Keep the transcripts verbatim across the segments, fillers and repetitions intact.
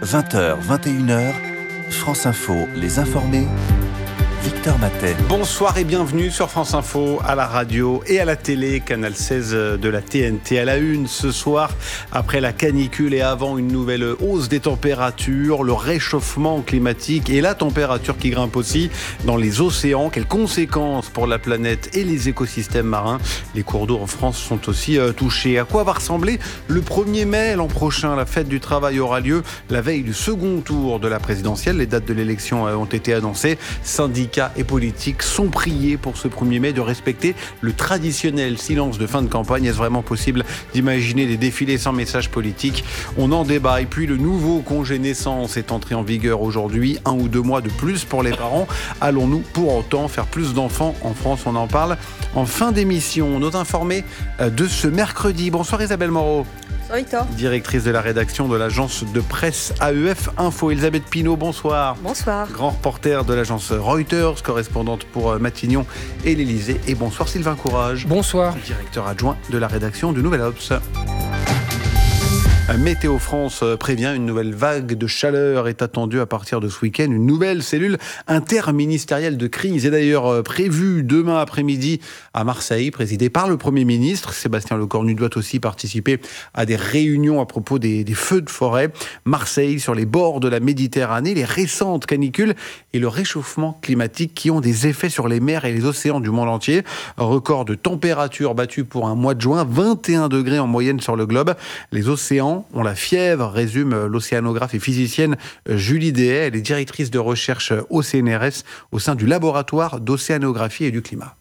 vingt heures, vingt et une heures, France Info, les informés, Victor Matet. Bonsoir et bienvenue sur France Info, à la radio et à la télé, Canal seize de la T N T. À la une ce soir, après la canicule et avant une nouvelle hausse des températures, le réchauffement climatique et la température qui grimpe aussi dans les océans. Quelles conséquences pour la planète et les écosystèmes marins? Les cours d'eau en France sont aussi euh, touchés. À quoi va ressembler le premier mai l'an prochain? La fête du travail aura lieu la veille du second tour de la présidentielle. Les dates de l'élection ont été annoncées. Syndicats et politiques sont priés pour ce premier mai de respecter le traditionnel silence de fin de campagne. Est-ce vraiment possible d'imaginer des défilés sans message politique? On en débat. Et puis le nouveau congé naissance est entré en vigueur aujourd'hui. Un ou deux mois de plus pour les parents. Allons-nous pour autant faire plus d'enfants en France? On en parle en fin d'émission. Nos informés de ce mercredi. Bonsoir Isabelle Moreau. Bonsoir Victor. Directrice de la rédaction de l'agence de presse A E F Info. Elisabeth Pinault, bonsoir. Bonsoir. Grand reporter de l'agence Reuters, correspondante pour Matignon et l'Élysée. Et bonsoir Sylvain Courage. Bonsoir. Directeur adjoint de la rédaction du Nouvel Obs. Météo France prévient, une nouvelle vague de chaleur est attendue à partir de ce week-end. Une nouvelle cellule interministérielle de crise est d'ailleurs prévue demain après-midi à Marseille, présidée par le Premier ministre. Sébastien Lecornu doit aussi participer à des réunions à propos des, des feux de forêt. Marseille, sur les bords de la Méditerranée, les récentes canicules et le réchauffement climatique qui ont des effets sur les mers et les océans du monde entier. Un record de température battu pour un mois de juin, vingt et un degrés en moyenne sur le globe. Les océans ont la fièvre, résume l'océanographe et physicienne Julie Dehaye. Elle est directrice de recherche au C N R S au sein du laboratoire d'océanographie et du climat.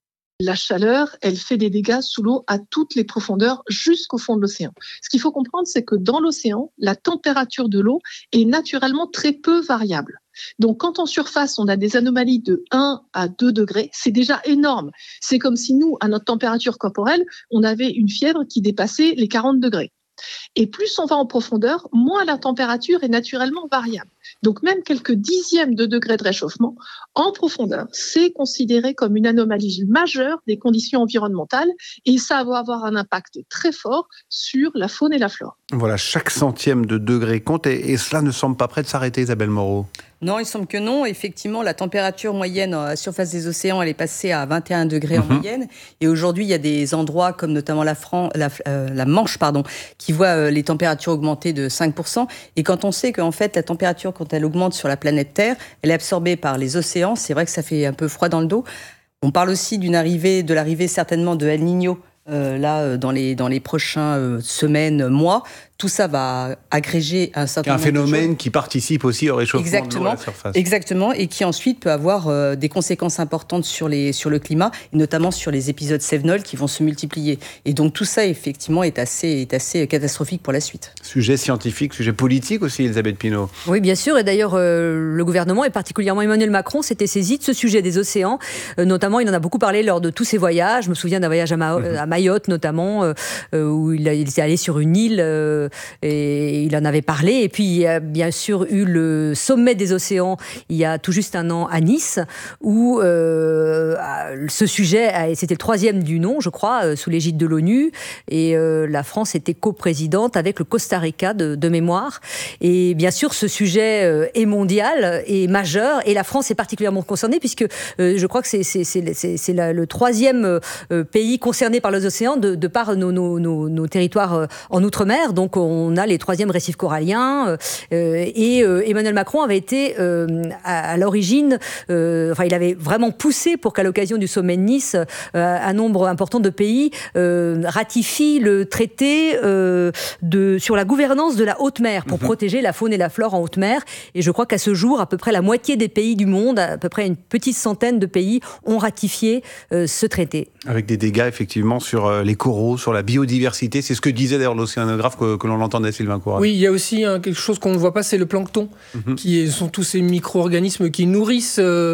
La chaleur, elle fait des dégâts sous l'eau à toutes les profondeurs jusqu'au fond de l'océan. Ce qu'il faut comprendre, c'est que dans l'océan, la température de l'eau est naturellement très peu variable. Donc, quand en surface, on a des anomalies de un à deux degrés, c'est déjà énorme. C'est comme si nous, à notre température corporelle, on avait une fièvre qui dépassait les quarante degrés. Et plus on va en profondeur, moins la température est naturellement variable. Donc même quelques dixièmes de degrés de réchauffement en profondeur, c'est considéré comme une anomalie majeure des conditions environnementales et ça va avoir un impact très fort sur la faune et la flore. Voilà, chaque centième de degré compte et, et cela ne semble pas prêt de s'arrêter, Isabelle Moreau. Non, il semble que non. Effectivement, la température moyenne à la surface des océans, elle est passée à vingt et un degrés en mmh. moyenne. Et aujourd'hui, il y a des endroits comme notamment la, Fran- la, euh, la Manche, pardon, qui voient euh, les températures augmenter de cinq pour cent. Et quand on sait qu'en fait, la température, quand elle augmente sur la planète Terre, elle est absorbée par les océans. C'est vrai que ça fait un peu froid dans le dos. On parle aussi d'une arrivée, de l'arrivée certainement de El Niño, euh, là, dans les, dans les prochaines euh, semaines, mois. Tout ça va agréger un certain nombre de choses. Un phénomène qui participe aussi au réchauffement exactement, de l'eau à la surface. Exactement, et qui ensuite peut avoir euh, des conséquences importantes sur, les, sur le climat, et notamment sur les épisodes Cévenol qui vont se multiplier. Et donc tout ça, effectivement, est assez, est assez catastrophique pour la suite. Sujet scientifique, sujet politique aussi, Elisabeth Pinault. Oui, bien sûr, et d'ailleurs, euh, le gouvernement, et particulièrement Emmanuel Macron, s'était saisi de ce sujet des océans. Euh, notamment, il en a beaucoup parlé lors de tous ses voyages. Je me souviens d'un voyage à, Ma- mmh. à Mayotte, notamment, euh, où il, a, il était allé sur une île... Euh, Et il en avait parlé. Et puis, il y a bien sûr eu le sommet des océans il y a tout juste un an à Nice, où euh, ce sujet, c'était le troisième du nom, je crois, sous l'égide de l'ONU. Et euh, la France était coprésidente avec le Costa Rica de, de mémoire. Et bien sûr, ce sujet est mondial et majeur. Et la France est particulièrement concernée, puisque euh, je crois que c'est, c'est, c'est, c'est, c'est la, le troisième euh, pays concerné par les océans de, de par nos, nos, nos, nos territoires en Outre-mer. Donc, on a les troisièmes récifs coralliens euh, et euh, Emmanuel Macron avait été euh, à, à l'origine, euh, enfin il avait vraiment poussé pour qu'à l'occasion du sommet de Nice, euh, un nombre important de pays euh, ratifient le traité euh, de, sur la gouvernance de la haute mer pour mmh. protéger la faune et la flore en haute mer. Et je crois qu'à ce jour, à peu près la moitié des pays du monde, à peu près une petite centaine de pays ont ratifié euh, ce traité. Avec des dégâts effectivement sur euh, les coraux, sur la biodiversité. C'est ce que disait d'ailleurs l'océanographe que, que l'on entendait. Sylvain Courage. Oui, il y a aussi hein, quelque chose qu'on ne voit pas, c'est le plancton, mmh. qui est, sont tous ces micro-organismes qui nourrissent euh,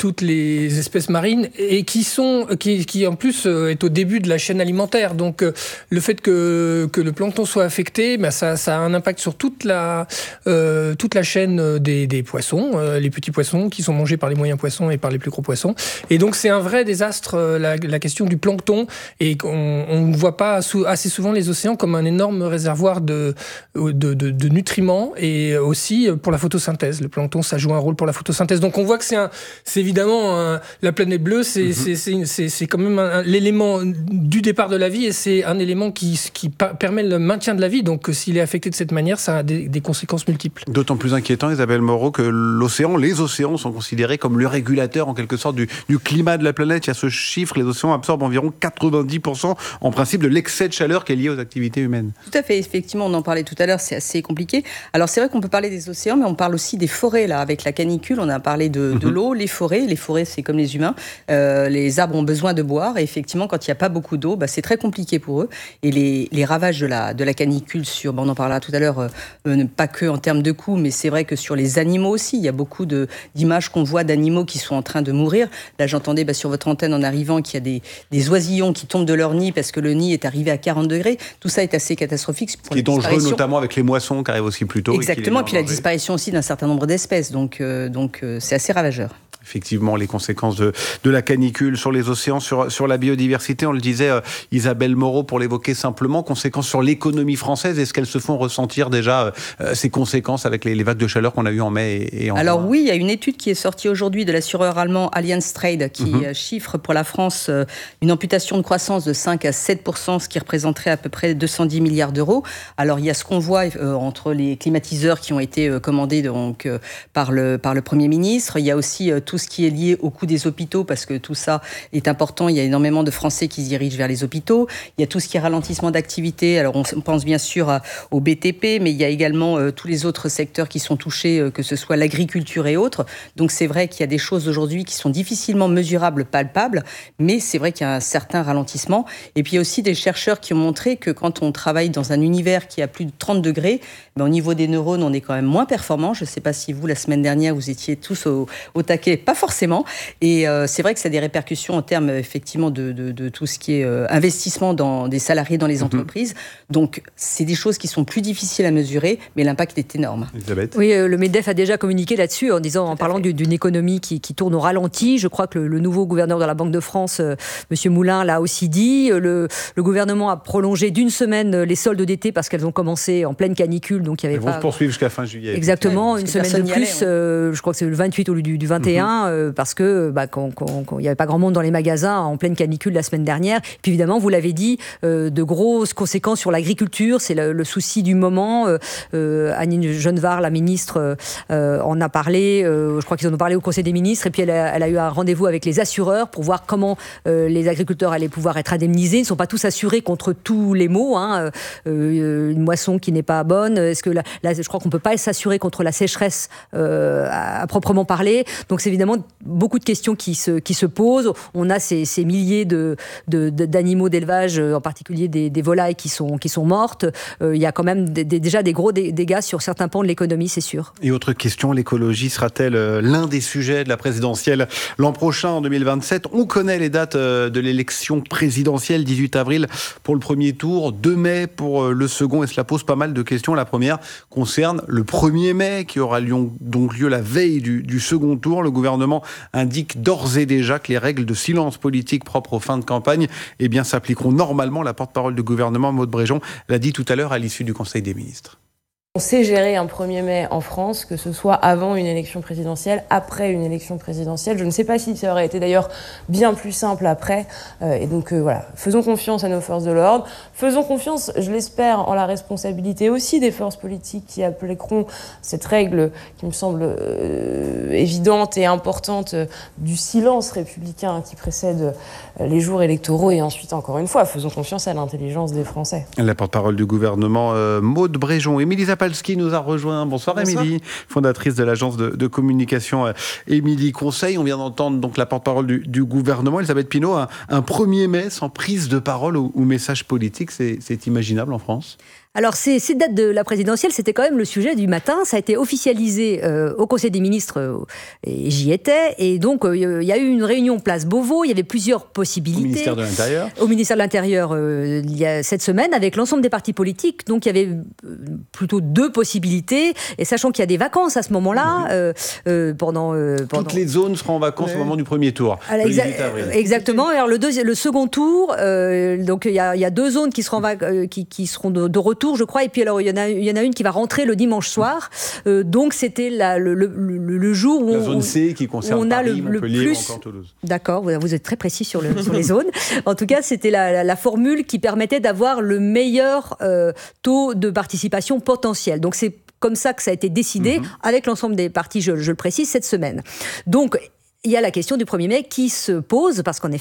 toutes les espèces marines et qui sont, qui, qui en plus est au début de la chaîne alimentaire. Donc le fait que, que le plancton soit affecté, ben ça, ça a un impact sur toute la, euh, toute la chaîne des, des poissons, euh, les petits poissons qui sont mangés par les moyens poissons et par les plus gros poissons. Et donc c'est un vrai désastre, la, la question du plancton, et on, on ne voit pas assez souvent les océans comme un énorme réservoir de, de, de, de nutriments, et aussi pour la photosynthèse. Le plancton, ça joue un rôle pour la photosynthèse. Donc on voit que c'est, un, c'est évidemment un, la planète bleue, c'est, mm-hmm. c'est, c'est, c'est, c'est quand même un, l'élément du départ de la vie, et c'est un élément qui, qui permet le maintien de la vie. Donc s'il est affecté de cette manière, ça a des, des conséquences multiples. D'autant plus inquiétant, Isabelle Moreau, que l'océan, les océans sont considérés comme le régulateur en quelque sorte du, du climat de la planète. Il y a ce chiffre, les océans absorbent environ quatre-vingt-dix pour cent en principe de l'excès de chaleur qui est lié aux activités humaines. Tout à fait, effectivement, on en parlait tout à l'heure, c'est assez compliqué. Alors c'est vrai qu'on peut parler des océans, mais on parle aussi des forêts, là, avec la canicule. On a parlé de, de l'eau, les forêts. Les forêts, c'est comme les humains. Euh, les arbres ont besoin de boire, et effectivement, quand il n'y a pas beaucoup d'eau, bah, c'est très compliqué pour eux. Et les, les ravages de la, de la canicule, sur, bon, on en parlera tout à l'heure, euh, pas que en termes de coûts, mais c'est vrai que sur les animaux aussi, il y a beaucoup de, d'images qu'on voit d'animaux qui sont en train de mourir. Là, j'entendais bah, sur votre antenne en arrivant qu'il y a des, des oisillons qui tombent de leur nid parce que le nid est arrivé à quarante degrés. Tout ça est assez catastrophique. Pour Ce qui est dangereux, notamment avec les moissons qui arrivent aussi plus tôt. Exactement, et puis la disparition aussi d'un certain nombre d'espèces. Donc, euh, donc euh, c'est assez ravageur. Effectivement, les conséquences de, de la canicule sur les océans, sur, sur la biodiversité, on le disait, euh, Isabelle Moreau, pour l'évoquer simplement, conséquences sur l'économie française. Est-ce qu'elles se font ressentir déjà, euh, ces conséquences avec les, les vagues de chaleur qu'on a eues en mai et, et en Alors juin? Oui, il y a une étude qui est sortie aujourd'hui de l'assureur allemand Allianz Trade qui mm-hmm. chiffre pour la France euh, une amputation de croissance de cinq à sept pour cent, ce qui représenterait à peu près deux cent dix milliards d'euros. Alors il y a ce qu'on voit euh, entre les climatiseurs qui ont été euh, commandés donc, euh, par, le, par le Premier ministre. Il y a aussi euh, tout ce qui est lié au coût des hôpitaux, parce que tout ça est important. Il y a énormément de Français qui se dirigent vers les hôpitaux. Il y a tout ce qui est ralentissement d'activité. Alors, on pense bien sûr à, au B T P, mais il y a également euh, tous les autres secteurs qui sont touchés, euh, que ce soit l'agriculture et autres. Donc, c'est vrai qu'il y a des choses aujourd'hui qui sont difficilement mesurables, palpables, mais c'est vrai qu'il y a un certain ralentissement. Et puis, il y a aussi des chercheurs qui ont montré que quand on travaille dans un univers qui a plus de trente degrés, ben, au niveau des neurones, on est quand même moins performant. Je ne sais pas si vous, la semaine dernière, vous étiez tous au, au taquet, pas forcément. Et euh, c'est vrai que ça a des répercussions en termes effectivement de, de, de tout ce qui est euh, investissement dans des salariés dans les mmh. entreprises. Donc c'est des choses qui sont plus difficiles à mesurer, mais l'impact est énorme. Elisabeth. Oui, euh, le MEDEF a déjà communiqué là-dessus en disant, en parlant du, d'une économie qui, qui tourne au ralenti. Je crois que le, le nouveau gouverneur de la Banque de France, euh, Monsieur Moulin, l'a aussi dit. Le, le gouvernement a prolongé d'une semaine les soldes d'été parce qu'elles ont commencé en pleine canicule, donc il y avait Elles pas. vont se poursuivre jusqu'à fin juillet. Exactement, une semaine de plus. Allait, ouais. euh, je crois que c'est le vingt-huit au lieu du, du vingt et un. Mmh. Euh, parce que bah, quand, quand, quand il n'y avait pas grand monde dans les magasins en pleine canicule la semaine dernière. Puis évidemment, vous l'avez dit, euh, de grosses conséquences sur l'agriculture, c'est le, le souci du moment. Euh, euh, Annie Genevard, la ministre, euh, en a parlé, euh, je crois qu'ils en ont parlé au Conseil des ministres, et puis elle a, elle a eu un rendez-vous avec les assureurs pour voir comment euh, les agriculteurs allaient pouvoir être indemnisés. Ils ne sont pas tous assurés contre tous les maux, hein. euh, une moisson qui n'est pas bonne, est-ce que la, la, je crois qu'on ne peut pas s'assurer contre la sécheresse euh, à, à proprement parler. Donc c'est évidemment beaucoup de questions qui se, qui se posent. On a ces, ces milliers de, de, de, d'animaux d'élevage, en particulier des, des volailles qui sont, qui sont mortes. Euh, il y a quand même des, des, déjà des gros dégâts sur certains pans de l'économie, c'est sûr. Et autre question, l'écologie sera-t-elle l'un des sujets de la présidentielle l'an prochain, en deux mille vingt-sept? On connaît les dates de l'élection présidentielle, dix-huit avril pour le premier tour, deux mai pour le second, et cela pose pas mal de questions. La première concerne le premier mai, qui aura lieu, donc lieu la veille du, du second tour. Le gouvernement indique d'ores et déjà que les règles de silence politique propres aux fins de campagne eh bien, s'appliqueront normalement. La porte-parole du gouvernement, Maud Bréjon, l'a dit tout à l'heure à l'issue du Conseil des ministres. On sait gérer un premier mai en France, que ce soit avant une élection présidentielle, après une élection présidentielle. Je ne sais pas si ça aurait été d'ailleurs bien plus simple après. Euh, et donc euh, voilà, faisons confiance à nos forces de l'ordre. Faisons confiance, je l'espère, en la responsabilité aussi des forces politiques qui appliqueront cette règle qui me semble euh, évidente et importante euh, du silence républicain qui précède euh, les jours électoraux. Et ensuite, encore une fois, faisons confiance à l'intelligence des Français. La porte-parole du gouvernement, euh, Maud Bréjon. Émilie Zapalski nous a rejoint. Bonsoir, Bonsoir. Émilie, fondatrice de l'agence de, de communication euh, Émilie Conseil. On vient d'entendre donc la porte-parole du, du gouvernement, Elisabeth Pinault. Un, un premier mai sans prise de parole ou, ou message politique, c'est, c'est imaginable en France ? Alors, ces, ces dates de la présidentielle, c'était quand même le sujet du matin. Ça a été officialisé euh, au Conseil des ministres, euh, et j'y étais. Et donc, euh, il y a eu une réunion place Beauvau. Il y avait plusieurs possibilités. Au ministère de l'Intérieur. Au ministère de l'Intérieur, euh, il y a cette semaine, avec l'ensemble des partis politiques. Donc, il y avait euh, plutôt deux possibilités. Et sachant qu'il y a des vacances à ce moment-là, mmh. euh, euh, pendant, euh, pendant... Toutes les zones seront en vacances ouais. au moment du premier tour. Alors, exa- exactement. Alors, le, deuxi- le second tour, euh, donc il y, a, il y a deux zones qui seront, va- euh, qui, qui seront de, de retour. Je crois, et puis alors il y en a, il y en a une qui va rentrer le dimanche soir. Euh, donc c'était la, le, le, le, le jour où la on, zone C qui concerne on a Paris, le, le Montpellier plus. ou encore Toulouse. D'accord, vous êtes très précis sur, le, sur les zones. En tout cas, c'était la, la, la formule qui permettait d'avoir le meilleur euh, taux de participation potentiel. Donc c'est comme ça que ça a été décidé mm-hmm. avec l'ensemble des partis, je, je le précise, cette semaine. Donc il y a la question du premier mai qui se pose, parce qu'en effet,